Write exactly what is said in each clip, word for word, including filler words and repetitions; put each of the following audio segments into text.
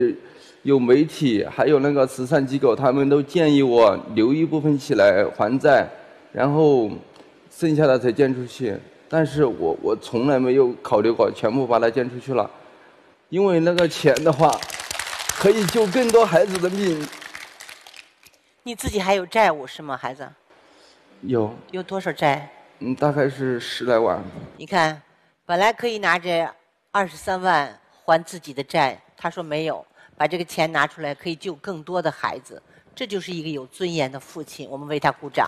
有媒体还有那个慈善机构，他们都建议我留一部分起来还债，然后剩下的才捐出去。但是我我从来没有考虑过全部把它捐出去了，因为那个钱的话，可以救更多孩子的命。 你自己还有债务是吗，孩子？ 有。 有多少债？ 嗯，大概是十来万。 你看，本来可以拿着二十三万还自己的债，他说没有。把这个钱拿出来，可以救更多的孩子，这就是一个有尊严的父亲，我们为他鼓掌。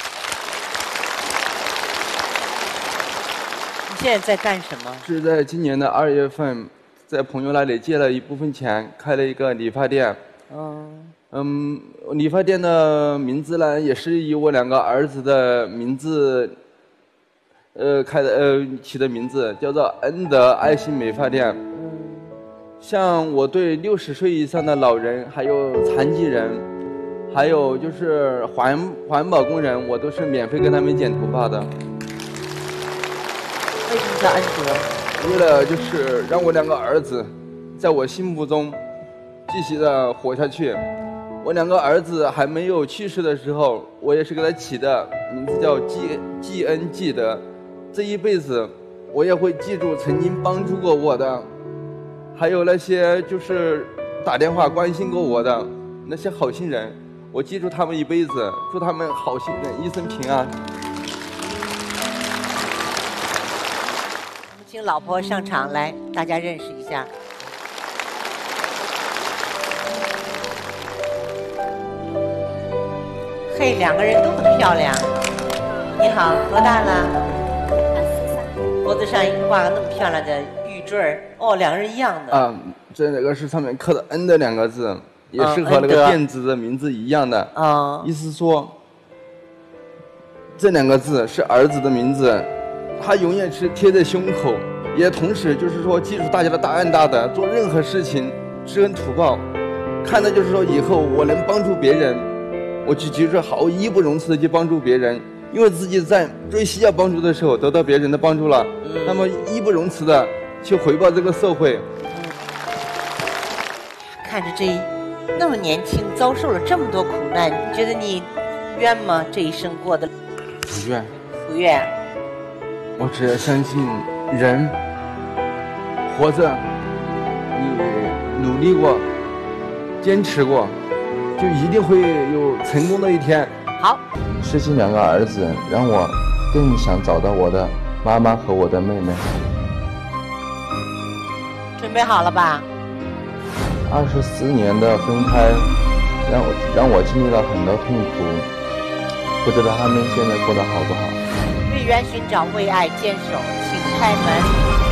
你现在在干什么？ 是在今年的二月份，在朋友那里借了一部分钱，开了一个理发店。嗯。嗯，理发店的名字呢，也是以我两个儿子的名字，呃，开的呃起的名字，叫做恩德爱心美发店。像我对六十岁以上的老人，还有残疾人，还有就是环环保工人，我都是免费给他们剪头发的。 为什么叫恩德？ 为了就是让我两个儿子，在我心目中继续的活下去。我两个儿子还没有去世的时候，我也是给他起的名字叫记记恩记德，这一辈子我也会记住曾经帮助过我的。还有那些就是打电话关心过我的那些好心人，我记住他们一辈子，祝他们好心人一生平安。 我们请老婆上场来，大家认识一下。嘿，两个人都很漂亮。你好，多大了？ 二十三。 脖子上挂个那么漂亮的玉坠儿，哦，两人一样的。 啊，这个是上面刻的“恩”的两个字，也是和那个店子的名字一样的。啊、嗯，意思说，这两个字是儿子的名字，他永远是贴在胸口，也同时就是说记住大家的大恩大德，做任何事情知恩图报，看的就是说以后我能帮助别人，我就就是好义不容辞的去帮助别人。因为自己在最需要帮助的时候得到别人的帮助了，嗯、那么义不容辞的去回报这个社会。 看着这那么年轻，遭受了这么多苦难，你觉得你冤吗？这一生过得不冤。 不冤。 我只要相信人活着，你努力过，坚持过，就一定会有成功的一天。 好。 失去两个儿子，让我更想找到我的妈妈和我的妹妹。 准备好了吧？ 二十四年的分开，让我让我经历了很多痛苦，不知道他们现在过得好不好。 为缘寻找，为爱坚守，请开门。